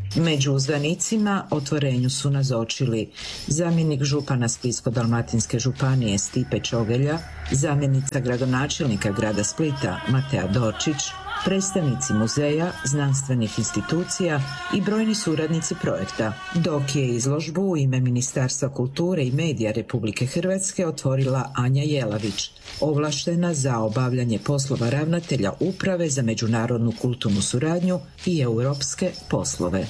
Među uzvanicima otvorenju su nazočili zamjenik župana Splitsko-dalmatinske županije Stipe Čogelja, zamjenica gradonačelnika grada Splita Matea Dorčić, predstavnici muzeja, znanstvenih institucija i brojni suradnici projekta, dok je izložbu u ime Ministarstva kulture i medija Republike Hrvatske otvorila Anja Jelavić, ovlaštena za obavljanje poslova ravnatelja Uprave za međunarodnu kulturnu suradnju i europske poslove.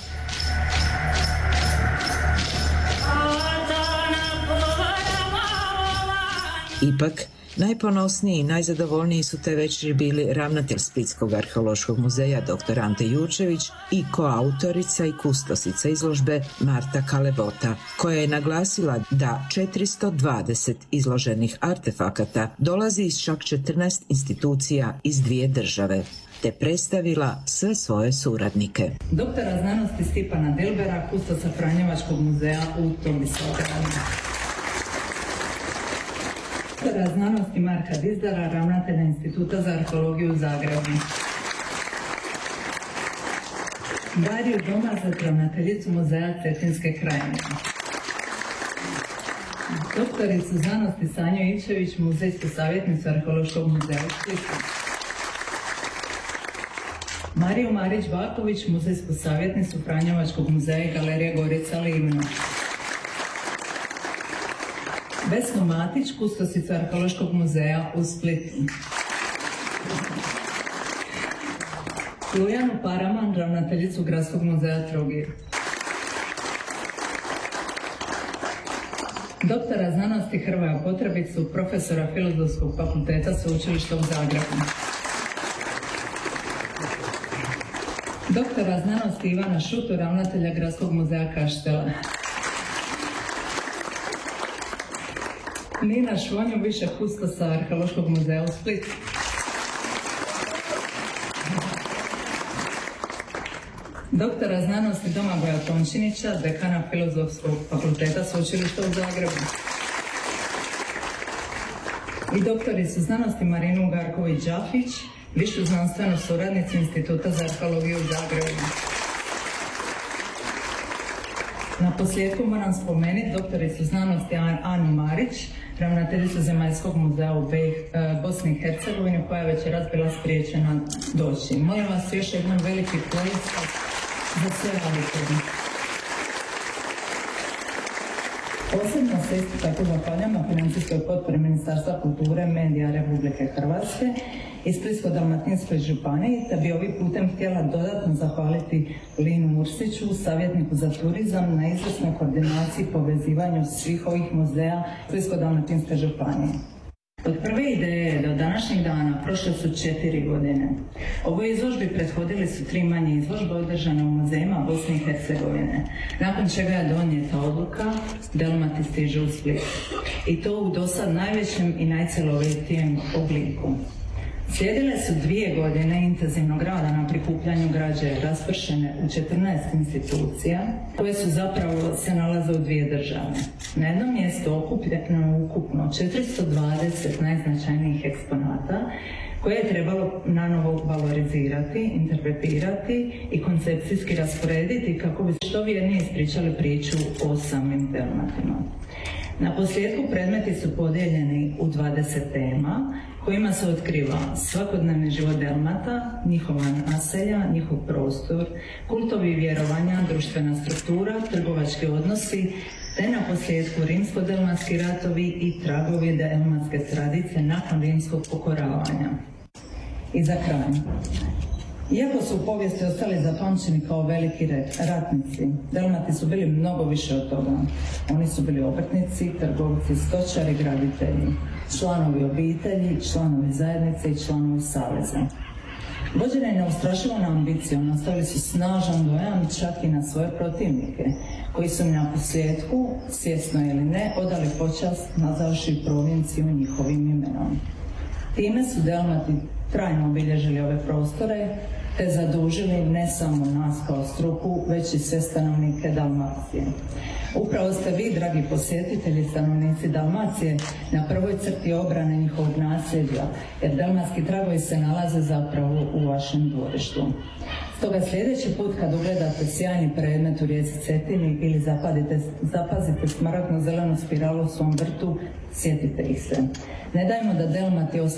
Ipak, najponosniji i najzadovoljniji su te večeri bili ravnatelj Splitskog arheološkog muzeja dr. Ante Jurčević i koautorica i kustosica izložbe Marta Kalebota, koja je naglasila da 420 izloženih artefakata dolazi iz čak 14 institucija iz 2 države, te predstavila sve svoje suradnike. Doktora znanosti Stipana Dilbera, kustosa Franjevačkog muzeja u Tomislavgradu. Doktora znanosti Marka Dizdara, ravnatelja Instituta za arheologiju u Zagrebu. Dariju Domazet, ravnateljicu muzeja Cetinske krajine. Doktoricu znanosti Sanju Ivčević, muzejsku savjetnicu Arheološkog muzeja u Splitu. Mariju Marić-Baković, muzejsku savjetnicu Franjevačkog muzeja i galerije Gorica Livno. Vesnu Matić, kustosicu Arheološkog muzeja u Splitu. Lujanu Paraman, ravnateljicu Gradskog muzeja Trogir. Doktora znanosti Hrvoja Potrebicu, profesora Filozofskog fakulteta Sveučilišta u Zagrebu. Doktora znanosti Ivana Šutu, ravnatelja Gradskog muzeja Kaštela. Nina Švonju, više kustosa Arheološkog muzeja u Splitu. Doktora znanosti Domagoja Tončinića, dekana Filozofskog fakulteta Sveučilišta u Zagrebu. I doktoricu znanosti Marinu Ugarković-Đafić, višu znanstvenu suradnicu Instituta za arheologiju u Zagrebu. Na posljedku moram spomenuti doktoricu znanosti Anu Marić, ravnateljicu Zemaljskog muzeja u Bosni i Hercegovini, koja je večeras bila spriječena doći. Molim vas još jednom veliki pljesak za sve raditelje. Posebno se isto tako zahvaljam na financijskoj potpori Ministarstva kulture, medija Republike Hrvatske i Splitsko-dalmatinskoj županiji, da bi ovim putem htjela dodatno zahvaliti Linu Mursiću, savjetniku za turizam, na izvrsnoj koordinaciji i povezivanju svih ovih muzeja Splitsko-dalmatinske županije. Od prve ideje do današnjeg dana prošle su 4 godine. Ovoj izložbi prethodili su 3 manje izložbe održane u muzejima Bosne i Hercegovine, nakon čega je donijeta odluka Delmati stiže u Split. I to u dosad najvećem i najcjelovitijem obliku. Slijedile su 2 godine intenzivnog rada na prikupljanju građe raspršene u 14 institucija, koje su zapravo se nalaze u 2 države. Na jednom mjestu okupljeno ukupno 420 najznačajnijih eksponata, koje je trebalo nanovo valorizirati, interpretirati i koncepcijski rasporediti kako bi što vjernije ispričali priču o samim Delmatima. Na posljedku predmeti su podijeljeni u 20 tema, kojima se otkriva svakodnevni život Delmata, njihova naselja, njihov prostor, kultovi vjerovanja, društvena struktura, trgovački odnosi, te na posljedku rimsko-delmatski ratovi i tragovi delmatske tradicije nakon rimskog pokoravanja. I za kraj. Iako su u povijesti ostali zapamćeni kao veliki ratnici, Delmati su bili mnogo više od toga. Oni su bili obrtnici, trgovci, stočari, graditelji, članovi obitelji, članovi zajednice i članovi saveza. Vođeni neustrašivom ambicijom ostavili su snažan dojam čak i na svoje protivnike, koji su na posljedku, svjesno ili ne, odali počast nazavši provinciju njihovim imenom. Time su Delmati trajno obilježili ove prostore, te zadužili ne samo nas kao struku, već i sve stanovnike Dalmacije. Upravo ste vi, dragi posjetitelji, stanovnici Dalmacije, na prvoj crti obrane njihovog nasljeđa, jer dalmatski tragovi se nalaze zapravo u vašem dvorištu. Stoga sljedeći put kad ugledate sjajni predmet u rijeci Cetini ili zapazite smaragdno zelenu spiralu u svom vrtu, sjetite ih se. Ne dajmo da Delmati